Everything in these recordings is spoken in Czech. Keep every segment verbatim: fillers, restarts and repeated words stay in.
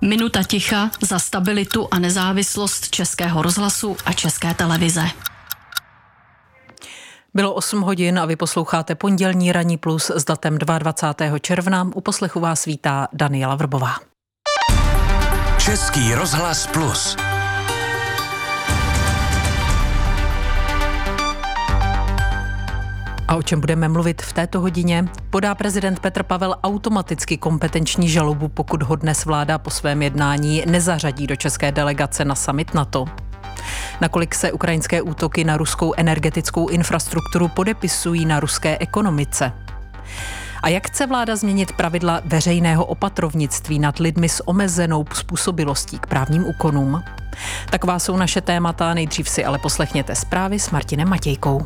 Minuta ticha za stabilitu a nezávislost Českého rozhlasu a České televize. Bylo osm hodin a vy posloucháte pondělní Ranní plus s datem dvacátého druhého června. U poslechu vás vítá Daniela Vrbová. Český rozhlas plus. A o čem budeme mluvit v této hodině? Podá prezident Petr Pavel automaticky kompetenční žalobu, pokud ho dnes vláda po svém jednání nezařadí do české delegace na summit NATO. Nakolik se ukrajinské útoky na ruskou energetickou infrastrukturu podepisují na ruské ekonomice? A jak chce vláda změnit pravidla veřejného opatrovnictví nad lidmi s omezenou způsobilostí k právním úkonům? Taková jsou naše témata, nejdřív si ale poslechněte zprávy s Martinem Matějkou.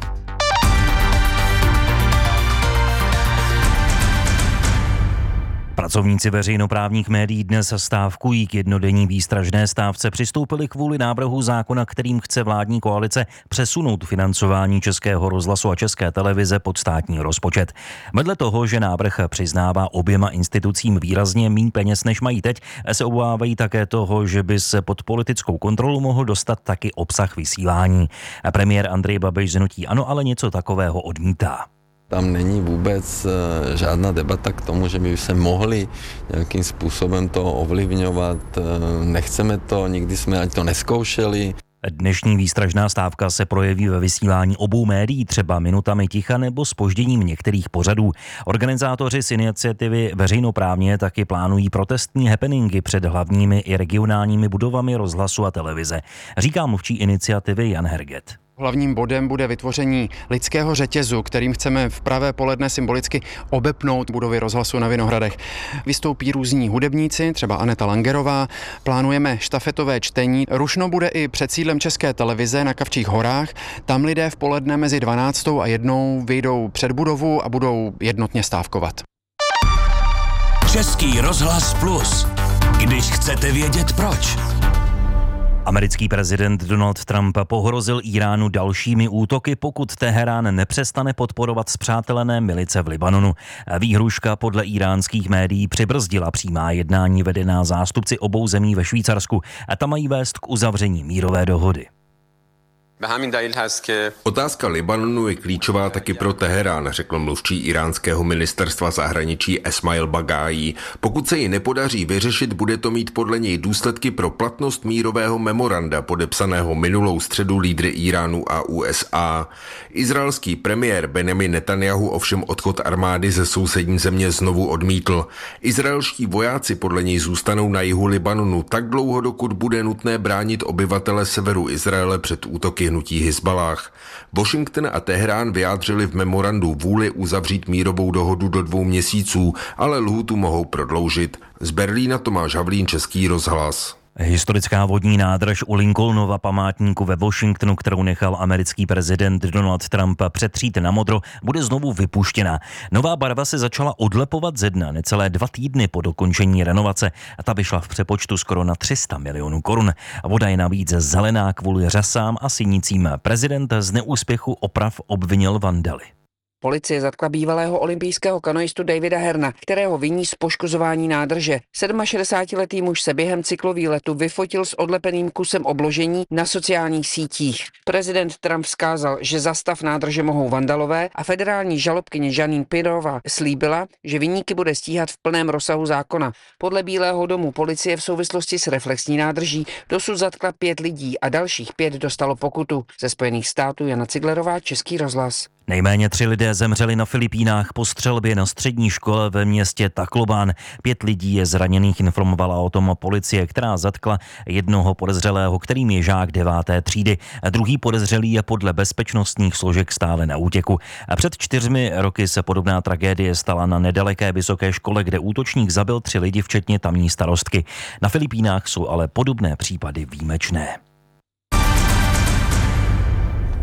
Pracovníci veřejnoprávních médií dnes stávkují. K jednodenní výstražné stávce přistoupili kvůli návrhu zákona, kterým chce vládní koalice přesunout financování Českého rozhlasu a České televize pod státní rozpočet. Vedle toho, že návrh přiznává oběma institucím výrazně míň peněz, než mají teď, se obávají také toho, že by se pod politickou kontrolu mohl dostat taky obsah vysílání. Premiér Andrej Babiš z hnutí ANO ale něco takového odmítá. Tam není vůbec žádná debata k tomu, že by se mohli nějakým způsobem to ovlivňovat. Nechceme to, nikdy jsme ani to neskoušeli. Dnešní výstražná stávka se projeví ve vysílání obou médií, třeba minutami ticha nebo zpožděním některých pořadů. Organizátoři z iniciativy veřejnoprávně taky plánují protestní happeningy před hlavními i regionálními budovami rozhlasu a televize, říká mluvčí iniciativy Jan Herget. Hlavním bodem bude vytvoření lidského řetězu, kterým chceme v pravé poledne symbolicky obepnout budovy rozhlasu na Vinohradech. Vystoupí různí hudebníci, třeba Aneta Langerová, plánujeme štafetové čtení. Rušno bude i před sídlem České televize na Kavčích horách. Tam lidé v poledne mezi dvanáctou a jednou vyjdou před budovu a budou jednotně stávkovat. Český rozhlas plus. Když chcete vědět proč. Americký prezident Donald Trump pohrozil Íránu dalšími útoky, pokud Teherán nepřestane podporovat spřátelené milice v Libanonu. Výhruška podle íránských médií přibrzdila přímá jednání vedená zástupci obou zemí ve Švýcarsku a ta mají vést k uzavření mírové dohody. Otázka Libanonu je klíčová taky pro Teherán, řekl mluvčí iránského ministerstva zahraničí Esmail Bagájí. Pokud se ji nepodaří vyřešit, bude to mít podle něj důsledky pro platnost mírového memoranda podepsaného minulou středu lídry Iránu a U S A. Izraelský premiér Benjamin Netanjahu ovšem odchod armády ze sousední země znovu odmítl. Izraelští vojáci podle něj zůstanou na jihu Libanonu tak dlouho, dokud bude nutné bránit obyvatele severu Izraele před útoky hnutí Hizbalách. Washington a Teherán vyjádřili v memorandu vůli uzavřít mírovou dohodu do dvou měsíců, ale lhůtu mohou prodloužit. Z Berlína Tomáš Havlín, Český rozhlas. Historická vodní nádrž u Lincolnova památníku ve Washingtonu, kterou nechal americký prezident Donald Trump přetřít na modro, bude znovu vypuštěna. Nová barva se začala odlepovat ze dna necelé dva týdny po dokončení renovace a ta vyšla v přepočtu skoro na tři sta milionů korun. Voda je navíc zelená kvůli řasám a sinicím. Prezident z neúspěchu oprav obvinil vandaly. Policie zatkla bývalého olympijského kanoistu Davida Herna, kterého viní z poškozování nádrže. sedmašedesátiletý muž se během cyklovýletu vyfotil s odlepeným kusem obložení na sociálních sítích. Prezident Trump vzkázal, že za stav nádrže mohou vandalové a federální žalobkyně Jeanine Pirrová slíbila, že viníky bude stíhat v plném rozsahu zákona. Podle Bílého domu policie v souvislosti s reflexní nádrží dosud zatkla pět lidí a dalších pět dostalo pokutu. Ze Spojených států Jana Ciglerová, Český rozhlas. Nejméně tři lidé zemřeli na Filipínách po střelbě na střední škole ve městě Tacloban. Pět lidí je zraněných, informovala o tom policie, která zatkla jednoho podezřelého, kterým je žák deváté třídy. Druhý podezřelý je podle bezpečnostních složek stále na útěku. Před čtyřmi roky se podobná tragédie stala na nedaleké vysoké škole, kde útočník zabil tři lidi, včetně tamní starostky. Na Filipínách jsou ale podobné případy výjimečné.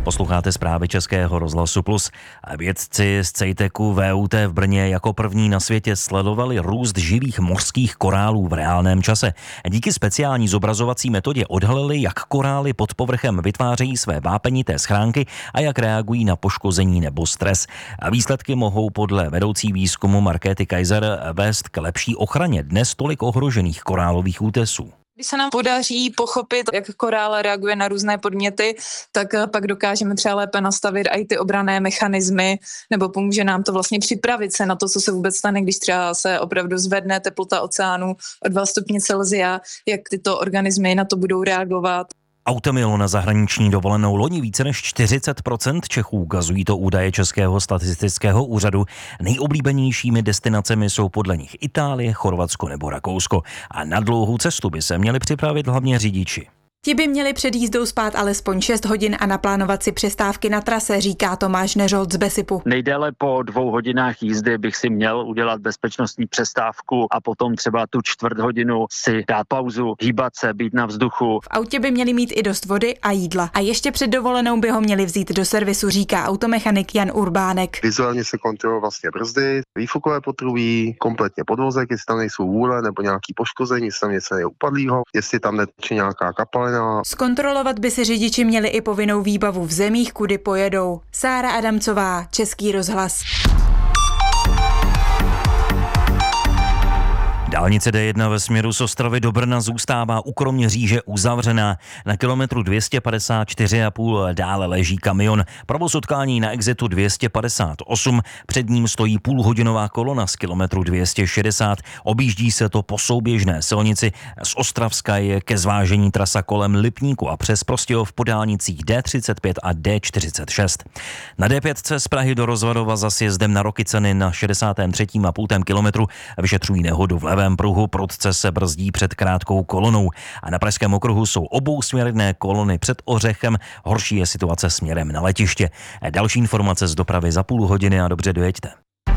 Posloucháte zprávy Českého rozhlasu Plus. Vědci z CEITECu V U T v Brně jako první na světě sledovali růst živých mořských korálů v reálném čase. Díky speciální zobrazovací metodě odhalili, jak korály pod povrchem vytvářejí své vápenité schránky a jak reagují na poškození nebo stres. A výsledky mohou podle vedoucí výzkumu Markéty Kaiser vést k lepší ochraně dnes tolik ohrožených korálových útesů. Když se nám podaří pochopit, jak korál reaguje na různé podněty, tak pak dokážeme třeba lépe nastavit i ty obranné mechanismy, nebo pomůže nám to vlastně připravit se na to, co se vůbec stane, když třeba se opravdu zvedne teplota oceánu o dva stupně Celsia, jak tyto organismy na to budou reagovat. Autem jelo na zahraniční dovolenou loni více než čtyřicet procent Čechů, ukazují to údaje Českého statistického úřadu. Nejoblíbenějšími destinacemi jsou podle nich Itálie, Chorvatsko nebo Rakousko. A na dlouhou cestu by se měli připravit hlavně řidiči. Ti by měli před jízdou spát alespoň šest hodin a naplánovat si přestávky na trase, říká Tomáš Neřolt z Besipu. Nejdéle po dvou hodinách jízdy bych si měl udělat bezpečnostní přestávku a potom třeba tu čtvrt hodinu si dát pauzu, hýbat se, být na vzduchu. V autě by měli mít i dost vody a jídla. A ještě před dovolenou by ho měli vzít do servisu, říká automechanik Jan Urbánek. Vizuálně se kontrolují vlastně brzdy, výfukové potrubí, kompletně podvozek, jestli tam nejsou vůle nebo nějaký poškození, jestli tam něco je upadlýho, jestli tam neteče nějaká kapalina. Zkontrolovat by si řidiči měli i povinnou výbavu v zemích, kudy pojedou. Sára Adamcová, Český rozhlas. Dálnice D jedna ve směru z Ostravy do Brna zůstává u Kroměříže uzavřená. Na kilometru dvě stě padesát čtyři a půl dále leží kamion. Provoz utkání na exitu dvě stě padesát osm, před ním stojí půlhodinová kolona z kilometru dvě stě šedesát. Objíždí se to po souběžné silnici. Z Ostravska je ke zvážení trasa kolem Lipníku a přes Prostějov po dálnicích D třicet pět a D čtyřicet šest. Na D pět z Prahy do Rozvadova za sjezdem na Rokycany na šedesátém třetím a půl kilometru vyšetřují nehodu v levém pruhu, prudce se brzdí před krátkou kolonou a na Pražském okruhu jsou obousměrné kolony před Ořechem, horší je situace směrem na letiště. Další informace z dopravy za půl hodiny a dobře dojeďte.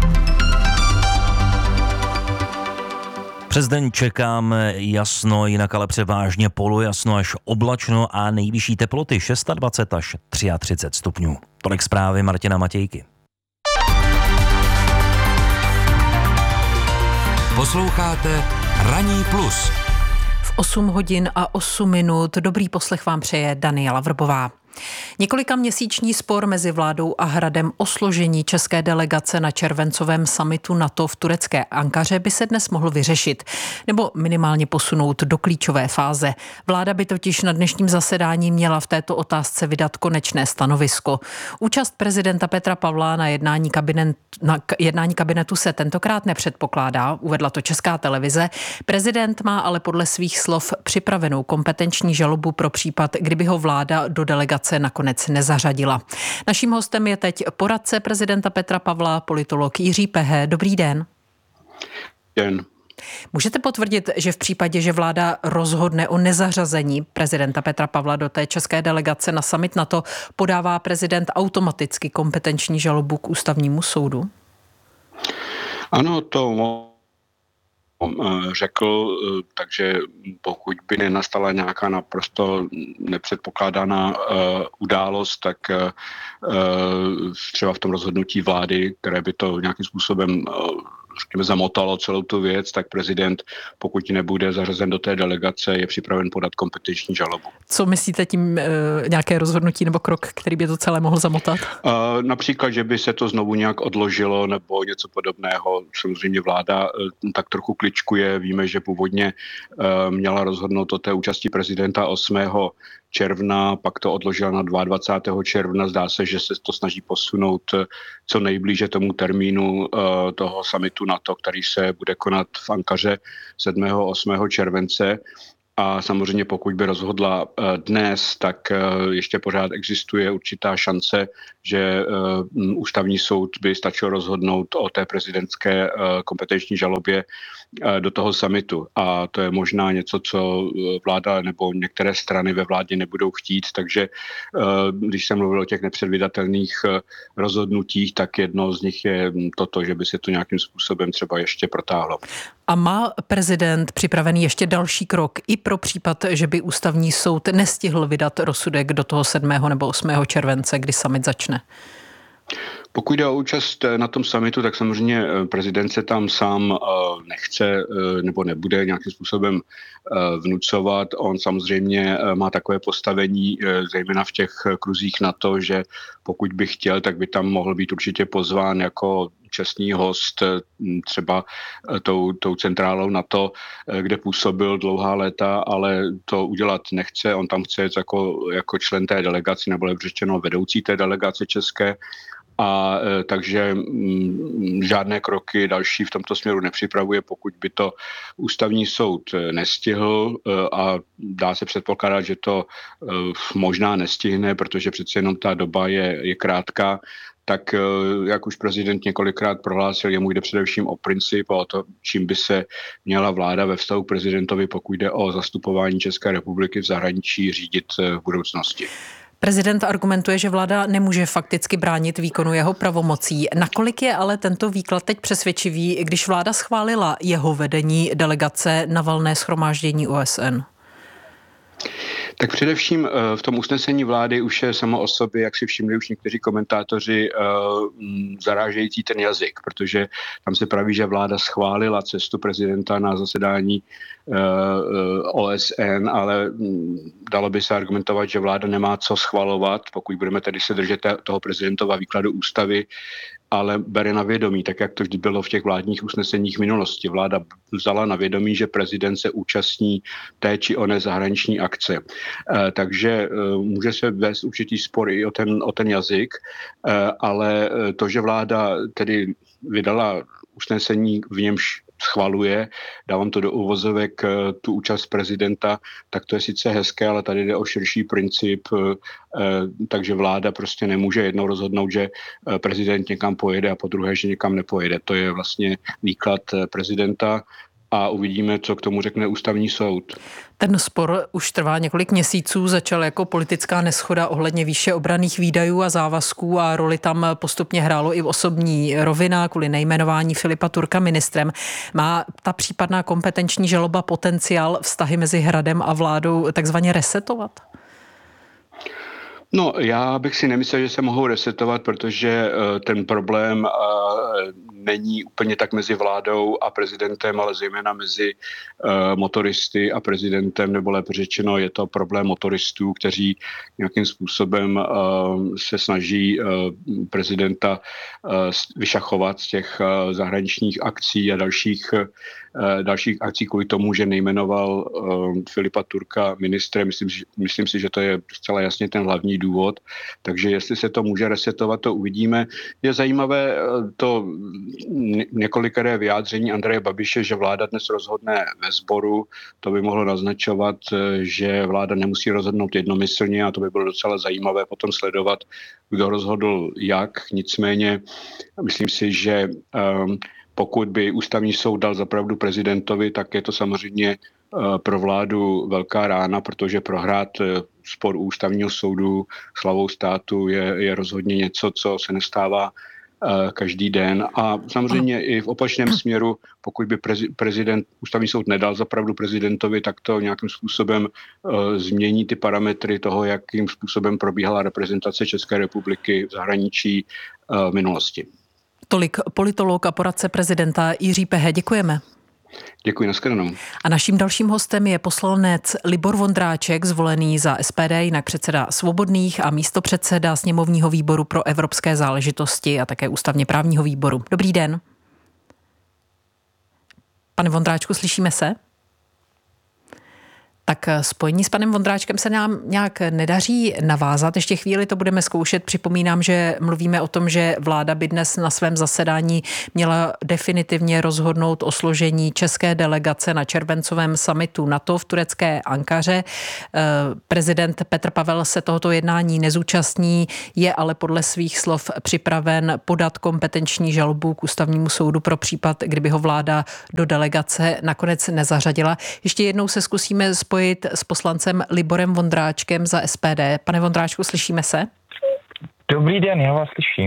Přes den čekám jasno, jinak ale převážně polojasno až oblačno a nejvyšší teploty dvacet šest až třicet tři stupňů. Tolik zprávy Martina Matějky. Posloucháte Ranní plus. V osm hodin a osm minut dobrý poslech vám přeje Daniela Vrbová. Několika měsíční spor mezi vládou a Hradem o složení české delegace na červencovém summitu NATO v turecké Ankaře by se dnes mohl vyřešit, nebo minimálně posunout do klíčové fáze. Vláda by totiž na dnešním zasedání měla v této otázce vydat konečné stanovisko. Účast prezidenta Petra Pavla na jednání, kabinet, na jednání kabinetu se tentokrát nepředpokládá, uvedla to Česká televize. Prezident má ale podle svých slov připravenou kompetenční žalobu pro případ, kdyby ho vláda do delegace nakonec nezařadila. Naším hostem je teď poradce prezidenta Petra Pavla, politolog Jiří Pehe. Dobrý den. Den. Můžete potvrdit, že v případě, že vláda rozhodne o nezařazení prezidenta Petra Pavla do té české delegace na summit NATO, podává prezident automaticky kompetenční žalobu k ústavnímu soudu? Ano, to řekl, takže pokud by nenastala nějaká naprosto nepředpokládaná uh, událost, tak uh, třeba v tom rozhodnutí vlády, které by to nějakým způsobem uh, řekněme, zamotalo celou tu věc, tak prezident, pokud nebude zařazen do té delegace, je připraven podat kompetenční žalobu. Co myslíte tím e, nějaké rozhodnutí nebo krok, který by to celé mohl zamotat? E, například, že by se to znovu nějak odložilo nebo něco podobného. Samozřejmě vláda e, tak trochu kličkuje. Víme, že původně e, měla rozhodnout o té účasti prezidenta osmého června, pak to odložila na dvacátého druhého června. Zdá se, že se to snaží posunout co nejblíže tomu termínu uh, toho summitu NATO, který se bude konat v Ankaře sedmého a osmého července. A samozřejmě pokud by rozhodla dnes, tak ještě pořád existuje určitá šance, že ústavní soud by stačil rozhodnout o té prezidentské kompetenční žalobě do toho summitu. A to je možná něco, co vláda nebo některé strany ve vládě nebudou chtít. Takže když jsem mluvil o těch nepředvídatelných rozhodnutích, tak jedno z nich je toto, že by se to nějakým způsobem třeba ještě protáhlo. A má prezident připravený ještě další krok i pro případ, že by ústavní soud nestihl vydat rozsudek do toho sedmého nebo osmého července, kdy summit začne? Pokud jde o účast na tom summitu, tak samozřejmě prezident se tam sám nechce nebo nebude nějakým způsobem vnucovat. On samozřejmě má takové postavení, zejména v těch kruzích NATO, že pokud by chtěl, tak by tam mohl být určitě pozván jako čestný host třeba tou, tou centrálou NATO, kde působil dlouhá léta, ale to udělat nechce. On tam chce jít jako, jako člen té delegace, nebo lepší řečeno vedoucí té delegace české. A e, takže m, žádné kroky další v tomto směru nepřipravuje, pokud by to ústavní soud nestihl e, a dá se předpokládat, že to e, možná nestihne, protože přece jenom ta doba je, je krátká, tak e, jak už prezident několikrát prohlásil, jemu jde především o princip a o to, čím by se měla vláda ve vztahu k prezidentovi, pokud jde o zastupování České republiky v zahraničí, řídit v budoucnosti. Prezident argumentuje, že vláda nemůže fakticky bránit výkonu jeho pravomocí. Nakolik je ale tento výklad teď přesvědčivý, když vláda schválila jeho vedení delegace na valné shromáždění O S N? Tak především v tom usnesení vlády už je samo o sobě, jak si všimli už někteří komentátoři, zarážející ten jazyk, protože tam se praví, že vláda schválila cestu prezidenta na zasedání O S N, ale dalo by se argumentovat, že vláda nemá co schvalovat, pokud budeme tedy se držet toho prezidentova výkladu ústavy, ale bere na vědomí, tak jak to vždy bylo v těch vládních usneseních minulosti. Vláda vzala na vědomí, že prezident se účastní té či oné zahraniční akce. E, takže e, může se vést určitý spor i o ten, o ten jazyk, e, ale to, že vláda tedy vydala usnesení, v němž schvaluje, dávám to do uvozovek, tu účast prezidenta, tak to je sice hezké, ale tady jde o širší princip, takže vláda prostě nemůže jednou rozhodnout, že prezident někam pojede a po druhé, že někam nepojede. To je vlastně výklad prezidenta a uvidíme, co k tomu řekne ústavní soud. Ten spor už trvá několik měsíců, začal jako politická neschoda ohledně výše obranných výdajů a závazků a roli tam postupně hrálo i osobní rovina kvůli nejmenování Filipa Turka ministrem. Má ta případná kompetenční žaloba potenciál vztahy mezi Hradem a vládou takzvaně resetovat? No, já bych si nemyslel, že se mohou resetovat, protože ten problém není úplně tak mezi vládou a prezidentem, ale zejména mezi motoristy a prezidentem, nebo lépe řečeno, je to problém motoristů, kteří nějakým způsobem se snaží prezidenta vyšachovat z těch zahraničních akcí a dalších dalších akcí kvůli tomu, že nejmenoval Filipa Turka ministrem. Myslím, myslím si, že to je zcela jasně ten hlavní důvod. Takže jestli se to může resetovat, to uvidíme. Je zajímavé to několikeré vyjádření Andreje Babiše, že vláda dnes rozhodne ve sboru. To by mohlo naznačovat, že vláda nemusí rozhodnout jednomyslně a to by bylo docela zajímavé potom sledovat, kdo rozhodl jak. Nicméně myslím si, že um, pokud by ústavní soud dal za pravdu prezidentovi, tak je to samozřejmě pro vládu velká rána, protože prohrát spor ústavního soudu s hlavou státu je, je rozhodně něco, co se nestává každý den. A samozřejmě i v opačném směru, pokud by prezident, ústavní soud nedal za pravdu prezidentovi, tak to nějakým způsobem změní ty parametry toho, jakým způsobem probíhala reprezentace České republiky v zahraničí v minulosti. Tolik politolog a poradce prezidenta Jiří Pehe. Děkujeme. Děkuji, nashledanou. A naším dalším hostem je poslanec Libor Vondráček, zvolený za S P D, jinak předseda Svobodných a místopředseda sněmovního výboru pro evropské záležitosti a také ústavně právního výboru. Dobrý den. Pane Vondráčku, slyšíme se? Tak spojení s panem Vondráčkem se nám nějak nedaří navázat. Ještě chvíli to budeme zkoušet. Připomínám, že mluvíme o tom, že vláda by dnes na svém zasedání měla definitivně rozhodnout o složení české delegace na červencovém summitu NATO v turecké Ankaře. Prezident Petr Pavel se tohoto jednání nezúčastní, je ale podle svých slov připraven podat kompetenční žalobu k ústavnímu soudu pro případ, kdyby ho vláda do delegace nakonec nezařadila. Ještě jednou se zkusíme spojit s poslancem Liborem Vondráčkem za S P D. Pane Vondráčku, slyšíme se? Dobrý den, já vás slyším.